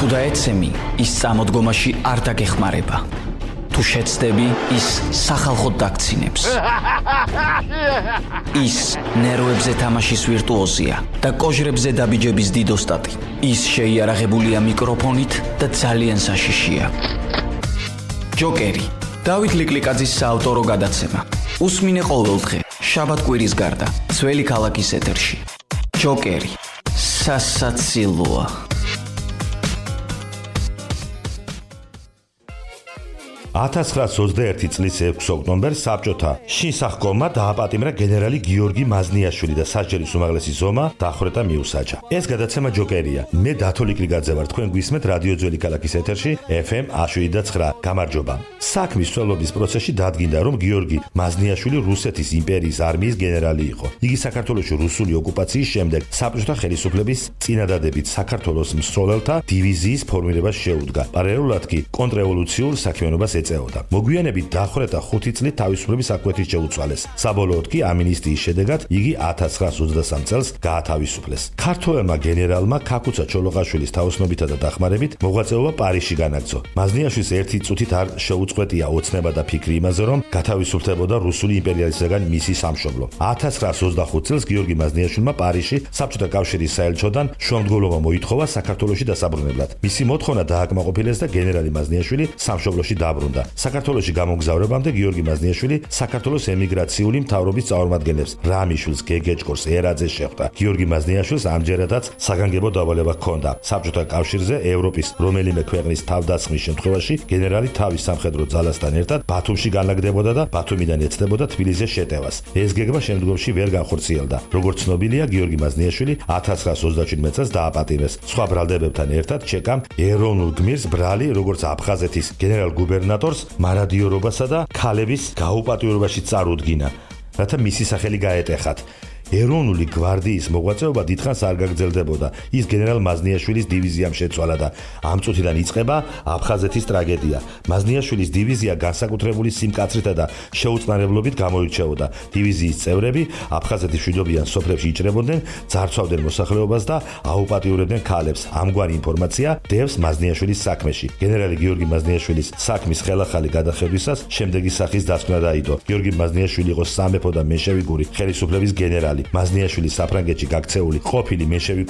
თუ დაეცემი, ის წამოდგომაში არ დაგეხმარება. თუ შეცდები, ის სახალხოდ დაგცინებს. ის ნერვებზე თამაშის ვირტუოზია და კოჟრებზე დაბიჯების დიდოსტატი. ის შეიარაღებულია მიკროფონით და ძალიან საშიშია. ჯოკერი. დავით ლიკლიკაძის საავტორო გადაცემა. უსმინე ყოველდღე, შაბათ-კვირის გარდა, ძველი ქალაქის ეთერში. ჯოკერი. სასაცილოა. $1921 წლის 6 ოქტომბერს საბჭოთა შინსახკომმა დააპატიმრა გენერალი გიორგი მაზნიაშვილი და სასჯელის უმაღლესი ზომა დახვრეტა მიუსაჯა. ეს გადაცემა ჯოკერია. მე დათო ლიკლიკაძე ვარ, თქვენ გვისმენთ რადიო ძველი ქალაქის ეთერში FM 107.9. გამარჯობა. საქმის სწავლობის პროცესში დადგინდა, რომ გიორგი მაზნიაშვილი რუსეთის იმპერიის არმიის გენერალი იყო. იგი საქართველოში რუსული ოკუპაციის შემდეგ საბჭოთა ხელისუფლების წინადადებით საქართველოს მსროლელთა დივიზიის ფორმირებას შეუდგა. პარალელურად კი კონტრრევოლუციურ საქმიანობას ეწეოდა. მოგვიანებით დახვრეტა 5 წლით თავისუფლების აკვეთით შეუცვალეს. საბოლოოდ კი ამინისტიის შედეგად იგი 1923 წელს გაათავისუფლეს. ქართველმა გენერალმა ქაქუცა ჩოლოყაშვილის თაოსნობითა და დახმარებით მოღვაწეობა პარიზში განაგრძო. მაზნიაშვილის ერთი წუთით არ შეუწყვეტია ოცნება და ფიქრი იმაზე, რომ გათავისუფლებოდა რუსული იმპერიალისტებთან მისი სამშობლო. 1925 წელს გიორგი მაზნიაშვილმა პარიზში საბჭოთა კავშირის საელჩოდან შუამდგომლობა მოითხოვა საქართველოში დასაბრუნებლად. მისი მოთხოვნა დააკმაყოფილეს და გენერალი მაზნიაშვილი სამშობლოში დაბრუნდა. საქართველოში გამოგზავრებამდე გიორგი მაზნიაშვილი საქართველოს ემიგრაციული მთავრობის წარმომადგენლებს რამიშვილს, გეგეჭკორს, ერაძეს შეხვდა. გიორგი მაზნიაშვილს ამჯერადაც საგანგებო დავალება ჰქონდა. საბჭოთა კავშირზე ევროპის რომელიმე ქვეყნის თავდასხმის შემთხვევაში გენერალი თავის სამხედრო ძალასთან ერთად ბათუმში განლაგდებოდა და ბათუმიდან ეცდებოდა თბილისზე შეტევას. ეს გეგმა შემდგომში ვერ განხორციელდა. როგორც ცნობილია, გიორგი მაზნიაშვილი 1937 წელს დააპატიმრეს. სხვა ბრალდებებთან ერთად ჩეკამ ეროვნულ გმირს ბრალი, როგორც აფხაზეთის გენერალ-გუბერნატორს მარადიორობასა და ქალების გაუპატიურებაში წარუდგინა, რათა მისი სახელი გაეტეხათ. ეროვნული გვარდიის მოღვაწეობა დიდხანს არ გაგრძელდებოდა. ის გენერალ მაზნიაშვილის დივიზიამ შეცვალა და ამ წუთიდან იწყება აფხაზეთის ტრაგედია. მაზნიაშვილის დივიზია განსაკუთრებული სიმკაცრითა და შეუწყნარებლობით გამოირჩეოდა. დივიზიის წევრები აფხაზეთის მშვიდობიან სოფლებში იჭრებოდნენ, ძარცვავდნენ მოსახლეობას და აუპატიურებდნენ ქალებს. ამგვარი ინფორმაცია დევს მაზნიაშვილის საქმეში. გენერალი გიორგი მაზნიაშვილის საქმის ხელახალი გადახედვისას შემდეგი სახის დასკვნა დაიდო. გიორგი მაზნიაშვილი იყო სამეფო და მენშევიკური ხელისუფლების გენერალი. მაზნიაშვილი საფრანგეთში გაქცეული ყოფილი მენშევიკური